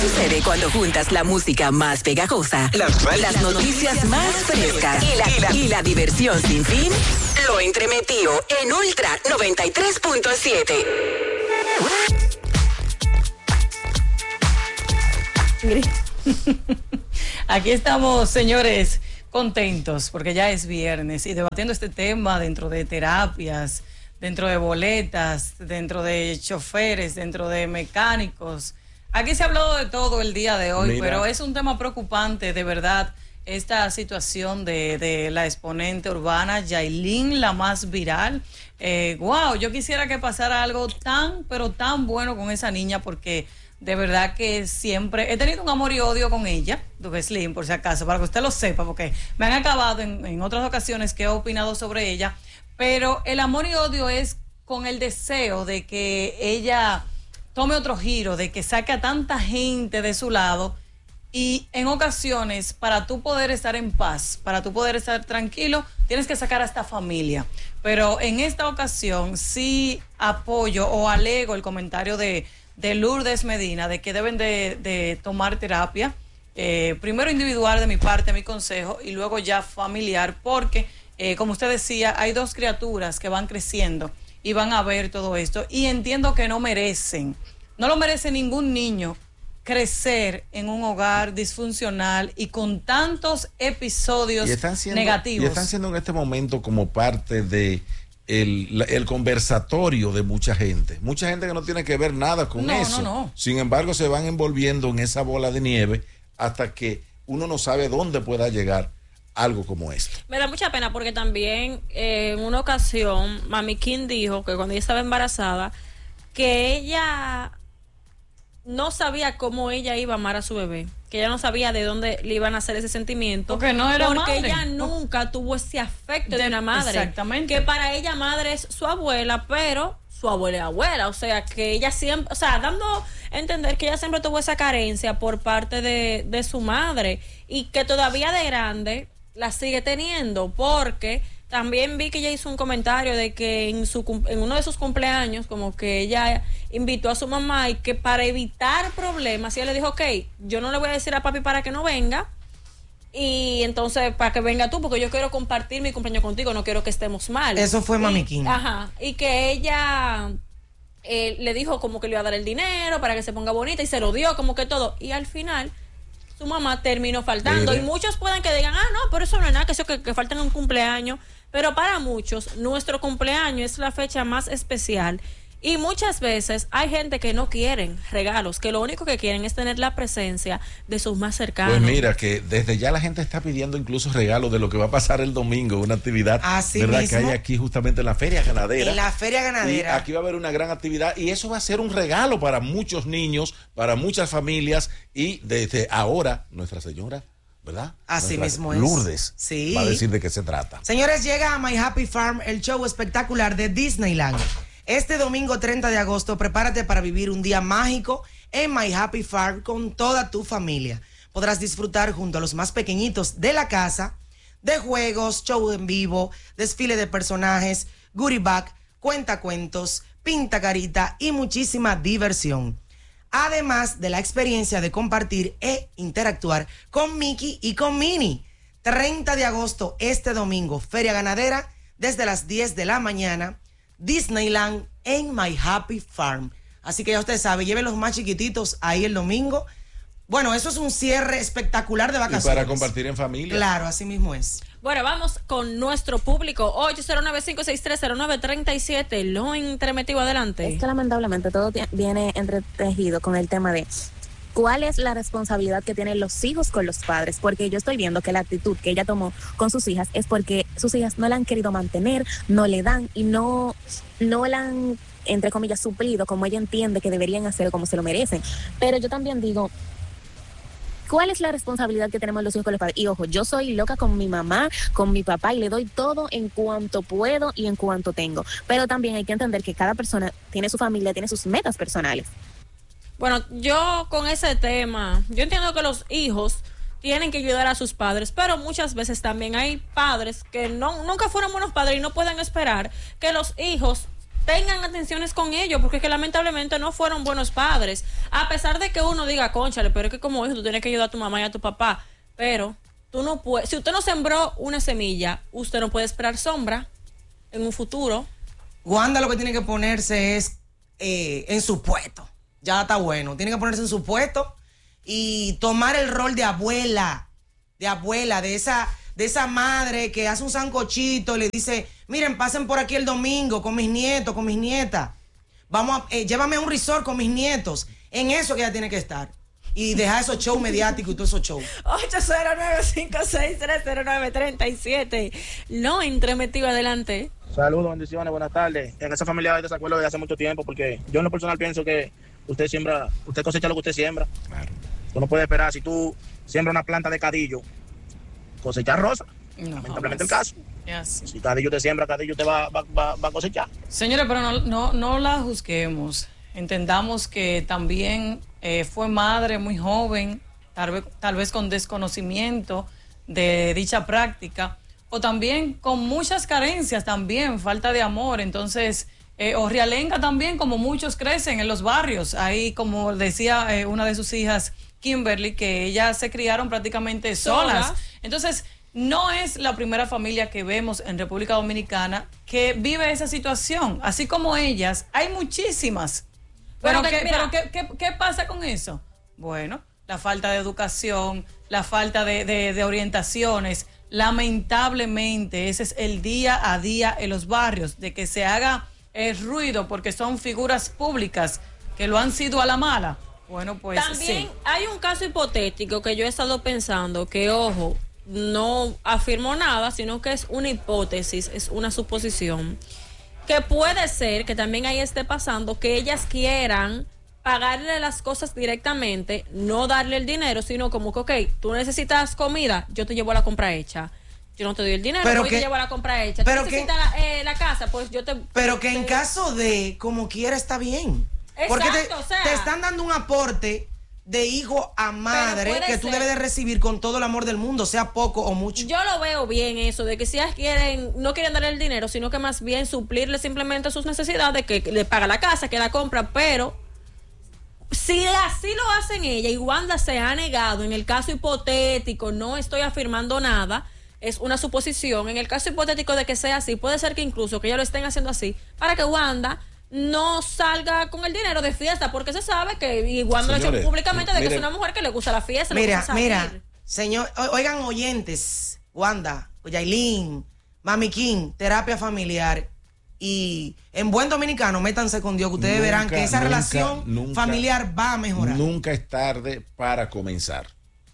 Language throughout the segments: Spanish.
Sucede cuando juntas la música más pegajosa, las noticias más frescas y la diversión sin fin. Lo entremetido en Ultra 93.7. Aquí estamos, señores, contentos porque ya es viernes y debatiendo este tema dentro de terapias, dentro de boletas, dentro de choferes, dentro de mecánicos. Aquí se ha hablado de todo el día de hoy, pero es un tema preocupante, de verdad, esta situación de la exponente urbana, Yailin, la más viral. Wow, yo quisiera que pasara algo tan, pero tan bueno con esa niña, porque de verdad que siempre he tenido un amor y odio con ella, Duque Slim, por si acaso, para que usted lo sepa, porque me han acabado en otras ocasiones que he opinado sobre ella, pero el amor y odio es con el deseo de que ella tome otro giro, de que saque a tanta gente de su lado, y en ocasiones, para tú poder estar en paz, para tú poder estar tranquilo, tienes que sacar a esta familia. Pero en esta ocasión sí apoyo o alego el comentario de Lourdes Medina, de que deben de tomar terapia, primero individual de mi parte, mi consejo, y luego ya familiar, porque, como usted decía, hay dos criaturas que van creciendo y van a ver todo esto, y entiendo que no lo merece ningún niño crecer en un hogar disfuncional y con tantos episodios negativos. Y están siendo en este momento como parte de el conversatorio de mucha gente que no tiene que ver nada con eso. No. Sin embargo, se van envolviendo en esa bola de nieve hasta que uno no sabe dónde pueda llegar algo como esto. Me da mucha pena porque también en una ocasión Mami King dijo que cuando ella estaba embarazada, que ella no sabía cómo ella iba a amar a su bebé, que ella no sabía de dónde le iban a hacer ese sentimiento, porque no era porque madre. Ella nunca tuvo ese afecto de una madre. Exactamente. Que para ella madre es su abuela, pero su abuela es abuela, o sea que ella siempre, o sea, dando a entender que ella siempre tuvo esa carencia por parte de su madre, y que todavía de grande la sigue teniendo, porque también vi que ella hizo un comentario de que en uno de sus cumpleaños, como que ella invitó a su mamá, y que para evitar problemas, ella le dijo, ok, yo no le voy a decir a papi para que no venga, y entonces para que venga tú, porque yo quiero compartir mi cumpleaños contigo, no quiero que estemos mal. Eso fue Mami King. Ajá, y que ella le dijo como que le iba a dar el dinero para que se ponga bonita, y se lo dio, como que todo, y al final su mamá terminó faltando. Y muchos pueden que digan, no, pero eso no es nada, que eso que faltan un cumpleaños. Pero para muchos, nuestro cumpleaños es la fecha más especial. Y muchas veces hay gente que no quieren regalos, que lo único que quieren es tener la presencia de sus más cercanos. Pues mira, que desde ya la gente está pidiendo incluso regalos de lo que va a pasar el domingo, una actividad, así ¿verdad?, mismo, que hay aquí justamente en la Feria Ganadera. En la Feria Ganadera. Y aquí va a haber una gran actividad, y eso va a ser un regalo para muchos niños, para muchas familias, y desde ahora, Nuestra Señora, ¿verdad? Así mismo Lourdes, sí, va a decir de qué se trata. Señores, llega a My Happy Farm el show espectacular de Disneyland. Este domingo 30 de agosto, prepárate para vivir un día mágico en My Happy Farm con toda tu familia. Podrás disfrutar junto a los más pequeñitos de la casa de juegos, show en vivo, desfile de personajes, goodie bag, cuentacuentos, pinta carita y muchísima diversión. Además de la experiencia de compartir e interactuar con Mickey y con Minnie. 30 de agosto, este domingo, Feria Ganadera, desde las 10 de la mañana, Disneyland en My Happy Farm. Así que ya usted sabe, lleven los más chiquititos ahí el domingo. Bueno, eso es un cierre espectacular de vacaciones. Y para compartir en familia. Claro, así mismo es. Bueno, vamos con nuestro público. 809-563-0937. Lo entremetido, adelante. Es que lamentablemente todo viene entretejido con el tema de cuál es la responsabilidad que tienen los hijos con los padres, porque yo estoy viendo que la actitud que ella tomó con sus hijas es porque sus hijas no la han querido mantener, no le dan y no la han, entre comillas, suplido como ella entiende que deberían hacer, como se lo merecen. Pero yo también digo, ¿cuál es la responsabilidad que tenemos los hijos con los padres? Y ojo, yo soy loca con mi mamá, con mi papá, y le doy todo en cuanto puedo y en cuanto tengo. Pero también hay que entender que cada persona tiene su familia, tiene sus metas personales. Bueno, yo con ese tema, yo entiendo que los hijos tienen que ayudar a sus padres, pero muchas veces también hay padres que nunca fueron buenos padres y no pueden esperar que los hijos tengan atenciones con ellos, porque es que lamentablemente no fueron buenos padres. A pesar de que uno diga, cónchale, pero es que como hijo tú tienes que ayudar a tu mamá y a tu papá. Pero tú no puedes, si usted no sembró una semilla, usted no puede esperar sombra en un futuro. Wanda lo que tiene que ponerse es en su puesto. Ya está bueno. Tiene que ponerse en su puesto y tomar el rol de abuela, de esa madre que hace un sancochito y le dice, miren, pasen por aquí el domingo con mis nietos, con mis nietas. Llévame a un resort con mis nietos. En eso que ella tiene que estar. Y dejar esos shows mediáticos y todos esos shows. 809-56309-37. Lo entremetido, adelante. Saludos, bendiciones, buenas tardes. En esa familia hay desacuerdo desde hace mucho tiempo, porque yo en lo personal pienso que usted cosecha lo que usted siembra. Claro. Tú no puedes esperar, si tú siembras una planta de cadillo, cosechar rosa. No, Lamentablemente el caso. Yes. Si cadillo te siembra, cadillo te va a cosechar. Señores, pero no la juzguemos. Entendamos que también fue madre muy joven, tal vez con desconocimiento de dicha práctica, o también con muchas carencias también, falta de amor. Entonces, o realenga también, como muchos crecen en los barrios. Ahí, como decía una de sus hijas, Kimberly, que ellas se criaron prácticamente solas. Entonces, no es la primera familia que vemos en República Dominicana que vive esa situación. Así como ellas, hay muchísimas. Pero ¿qué pasa con eso? Bueno, la falta de educación, la falta de orientaciones. Lamentablemente, ese es el día a día en los barrios, de que se haga ruido porque son figuras públicas que lo han sido a la mala. Bueno, pues también sí. Hay un caso hipotético que yo he estado pensando, que ojo, no afirmo nada, sino que es una hipótesis, es una suposición, que puede ser que también ahí esté pasando que ellas quieran pagarle las cosas directamente, no darle el dinero, sino como que, ok, tú necesitas comida, yo te llevo a la compra hecha. Yo no te doy el dinero, yo te llevo a la compra hecha. ¿Tú necesitas la casa? Pues yo te... Pero que en caso de, como quiera, está bien. Exacto, porque o sea, te están dando un aporte de hijo a madre que tú debes de recibir con todo el amor del mundo, sea poco o mucho. Yo lo veo bien eso, de que si ellas no quieren darle el dinero, sino que más bien suplirle simplemente sus necesidades, que le paga la casa, que la compra, pero si así lo hacen ella y Wanda se ha negado, en el caso hipotético, no estoy afirmando nada, es una suposición, en el caso hipotético de que sea así, puede ser que incluso que ellos lo estén haciendo así, para que Wanda no salga con el dinero de fiesta, porque se sabe que, y Wanda lo ha dicho públicamente, de que es una mujer que le gusta la fiesta, le gusta salir. Mira, señor, oigan oyentes, Wanda, Yailin, Mami King, terapia familiar, y en buen dominicano, métanse con Dios, que ustedes verán que esa relación familiar va a mejorar. Nunca es tarde para comenzar.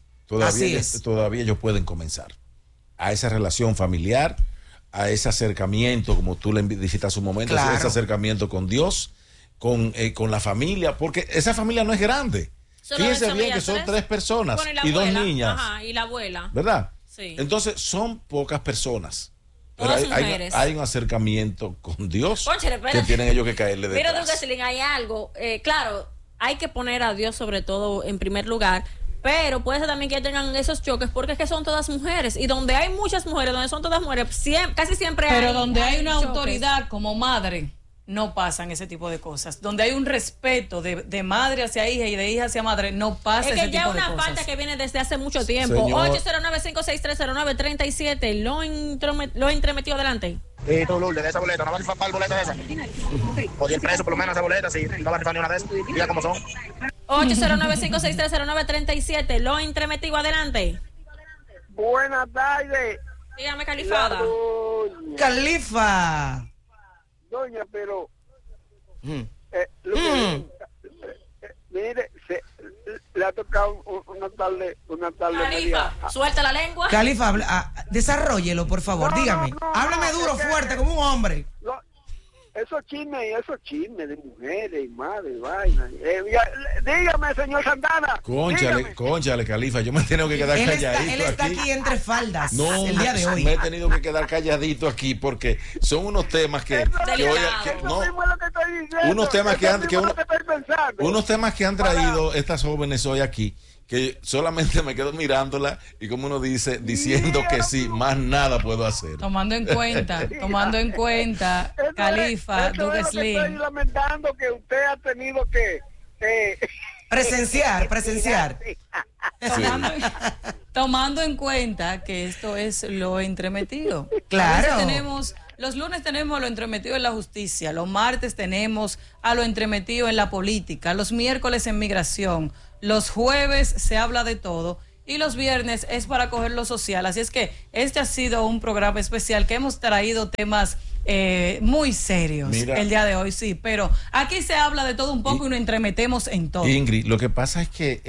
Todavía ellos pueden comenzar a esa relación familiar, a ese acercamiento, como tú le dijiste hace un momento, ese acercamiento con Dios, con la familia, porque esa familia no es grande. Fíjense bien que son 3 personas y 2 niñas. Ajá, y la abuela. ¿Verdad? Sí. Entonces son pocas personas. Pero Todas mujeres. hay un acercamiento con Dios. Cónchale, que tienen ellos que caerle detrás. Mira, Duqueslin, hay algo. Claro, hay que poner a Dios sobre todo en primer lugar. Pero puede ser también que tengan esos choques porque es que son todas mujeres. Y donde hay muchas mujeres, donde son todas mujeres, casi siempre pero donde hay una autoridad como madre, no pasan ese tipo de cosas. Donde hay un respeto de madre hacia hija y de hija hacia madre, no pasa ese tipo de cosas. Es que ya una falta que viene desde hace mucho tiempo. 809-56309-37. Lo entremetido adelante. Tú, Lourdes, de esa boleta, ¿no vas a rifar boleta de esa? O 10 pesos por lo menos esa boleta, si no vas a rifar ni una de esas. Mira cómo son. 809-56309-37. Lo entremetido adelante. Buenas tardes. Dígame, Califada. Califa. Doña, pero mire, le ha tocado una tarde Califa, media. suelta la lengua. Califa, desarróllelo, por favor, dígame. Háblame duro, fuerte, como un hombre. Esos chismes de mujeres y madres, vaina. Dígame, señor Santana. Cónchale, Califa, yo me he tenido que quedar calladito. Él está aquí entre faldas el día de hoy. Me he tenido que quedar calladito aquí porque son unos temas unos temas que han traído estas jóvenes hoy aquí, que solamente me quedo mirándola y como uno dice, diciendo que sí, más nada puedo hacer. Tomando en cuenta, Califa, Duque Slim. Estoy lamentando que usted ha tenido que presenciar. Tomando en cuenta que esto es lo entremetido. Claro. Los lunes tenemos lo entremetido en la justicia, los martes tenemos a lo entremetido en la política, los miércoles en migración, los jueves se habla de todo y los viernes es para coger lo social. Así es que este ha sido un programa especial que hemos traído temas muy serios. Mira, el día de hoy, sí, pero aquí se habla de todo un poco y nos entremetemos en todo. Ingrid, lo que pasa es que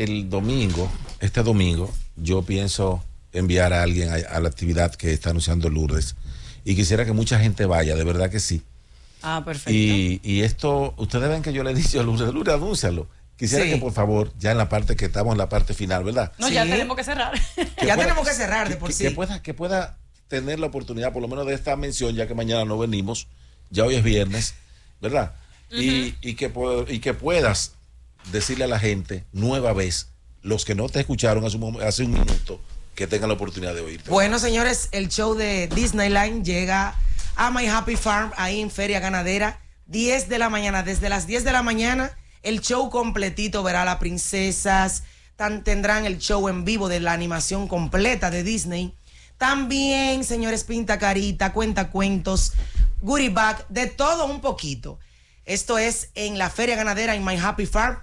este domingo, yo pienso enviar a alguien a la actividad que está anunciando Lourdes. Y quisiera que mucha gente vaya, de verdad que sí. Ah, perfecto. Y esto, ustedes ven que yo le he dicho a Lourdes, anúncialo. Quisiera que por favor, ya en la parte que estamos en la parte final, ¿verdad? No, ya tenemos que cerrar. Tenemos que cerrar de por sí. Que pueda tener la oportunidad, por lo menos de esta mención, ya que mañana no venimos, ya hoy es viernes, ¿verdad? Uh-huh. Y que puedas decirle a la gente, nueva vez, los que no te escucharon hace un minuto, que tengan la oportunidad de oírte. Bueno, señores, el show de Disneyland llega a My Happy Farm, ahí en Feria Ganadera, 10 de la mañana. Desde las 10 de la mañana, el show completito verá a las princesas, tendrán el show en vivo de la animación completa de Disney. También, señores, pinta carita, cuenta cuentos, goodie bag, de todo un poquito. Esto es en la Feria Ganadera, en My Happy Farm,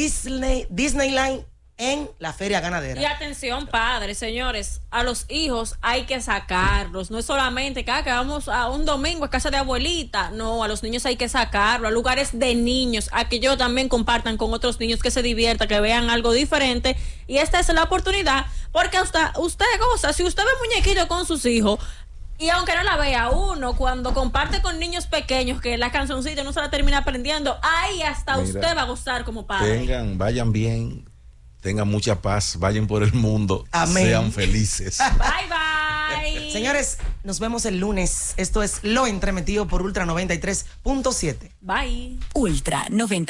Disneyland, en la Feria Ganadera. Y atención, padres, señores, a los hijos hay que sacarlos. No es solamente que vamos a un domingo a casa de abuelita. No, a los niños hay que sacarlos a lugares de niños, a que ellos también compartan con otros niños, que se diviertan, que vean algo diferente. Y esta es la oportunidad, porque usted goza. Si usted ve muñequito con sus hijos, y aunque no la vea uno, cuando comparte con niños pequeños, que la cancioncita no se la termina aprendiendo, ahí hasta usted va a gozar como padre. Vayan bien. Tengan mucha paz, vayan por el mundo. Amén. Sean felices. Bye, bye. Señores, nos vemos el lunes. Esto es Lo Entremetido por Ultra 93.7. Bye. Ultra 93.